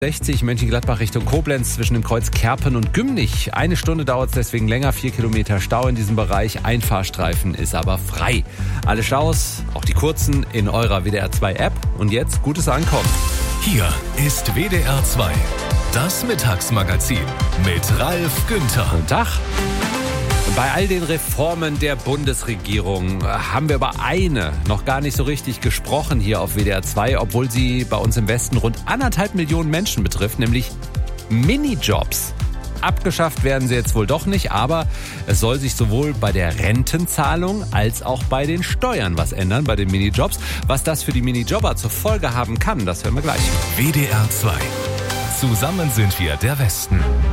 60 Mönchengladbach Richtung Koblenz zwischen dem Kreuz Kerpen und Gümnich. 1 Stunde dauert es deswegen länger, 4 Kilometer Stau in diesem Bereich. Ein Fahrstreifen ist aber frei. Alle Staus, auch die kurzen, in eurer WDR 2 App. Und jetzt gutes Ankommen. Hier ist WDR 2, das Mittagsmagazin mit Ralf Günther. Guten Tag. Bei all den Reformen der Bundesregierung haben wir über eine noch gar nicht so richtig gesprochen hier auf WDR 2, obwohl sie bei uns im Westen rund 1,5 Millionen Menschen betrifft, nämlich Minijobs. Abgeschafft werden sie jetzt wohl doch nicht, aber es soll sich sowohl bei der Rentenzahlung als auch bei den Steuern was ändern, bei den Minijobs. Was das für die Minijobber zur Folge haben kann, das hören wir gleich. WDR 2. Zusammen sind wir der Westen.